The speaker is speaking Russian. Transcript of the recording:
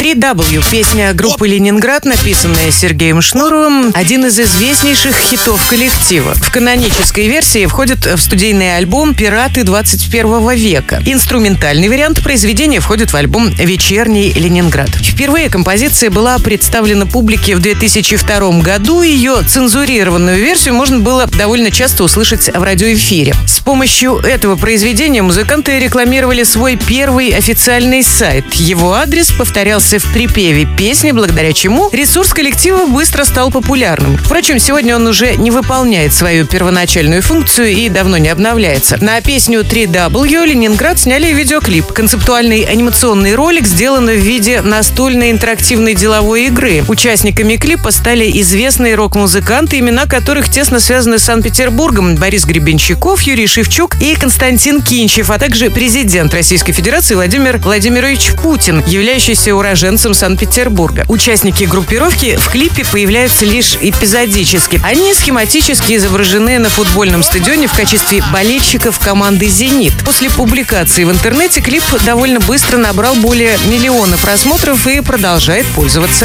3W. Песня группы «Ленинград», написанная Сергеем Шнуровым, один из известнейших хитов коллектива. В канонической версии входит в студийный альбом «Пираты 21 века». Инструментальный вариант произведения входит в альбом «Вечерний Ленинград». Впервые композиция была представлена публике в 2002 году. Ее цензурированную версию можно было довольно часто услышать в радиоэфире. С помощью этого произведения музыканты рекламировали свой первый официальный сайт. Его адрес повторялся в припеве песни, благодаря чему ресурс коллектива быстро стал популярным. Впрочем, сегодня он уже не выполняет свою первоначальную функцию и давно не обновляется. На песню 3W «Ленинград» сняли видеоклип. Концептуальный анимационный ролик сделан в виде настольной интерактивной деловой игры. Участниками клипа стали известные рок-музыканты, имена которых тесно связаны с Санкт-Петербургом: Борис Гребенщиков, Юрий Шевчук и Константин Кинчев, а также президент Российской Федерации Владимир Владимирович Путин, являющийся уроженцем Санкт-Петербурга. Участники группировки в клипе появляются лишь эпизодически. Они схематически изображены на футбольном стадионе в качестве болельщиков команды «Зенит». После публикации в интернете клип довольно быстро набрал более 1 миллиона просмотров и продолжает пользоваться